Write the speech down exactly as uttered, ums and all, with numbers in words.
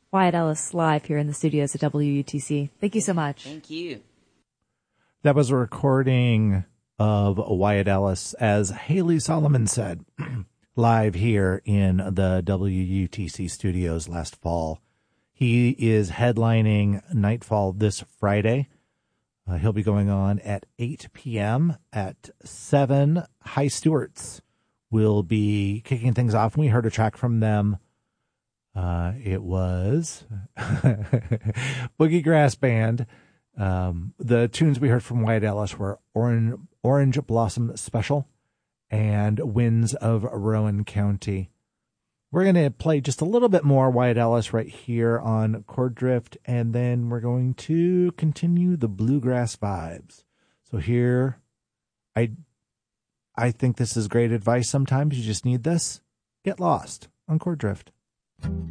Wyatt Ellis live here in the studios at W U T C. Thank you so much. Thank you. That was a recording of Wyatt Ellis, as Haley Solomon said, live here in the W U T C studios last fall. He is headlining Nightfall this Friday. Uh, he'll be going on at eight p.m. at seven. High Stewarts will be kicking things off. We heard a track from them. Uh, it was Boogie Grass Band. Um, the tunes we heard from Wyatt Ellis were Orange, Orange Blossom Special and Winds of Rowan County. We're going to play just a little bit more Wyatt Ellis right here on Chord Drift, and then we're going to continue the bluegrass vibes. So here, I, I think this is great advice. Sometimes you just need this. Get lost on Chord Drift.